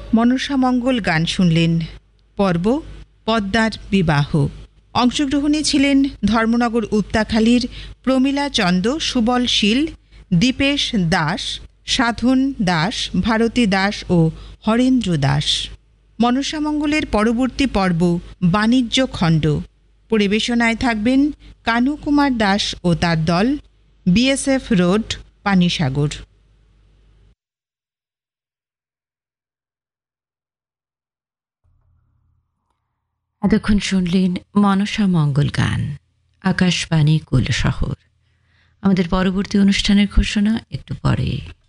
মনসামঙ্গল গান শুনলেন। পর্ব পদ্মার বিবাহ। অংশগ্রহণে ছিলেন ধর্মনগর উত্তাখালীর প্রমীলা চন্দ, সুবল শীল, দীপেশ দাস, সাধন দাস, ভারতী দাস ও হরেন্দ্র দাস। মনসামঙ্গলের পরবর্তী পর্ব বাণিজ্য খণ্ড। পরিবেশনায় থাকবেন কানু কুমার দাস ও তার দল, বিএসএফ রোড, পানিসাগর। এতক্ষণ শুনলেন মনসামঙ্গল গান, আকাশবাণী কুলশহর। আমাদের পরবর্তী অনুষ্ঠানের ঘোষণা একটু পরে।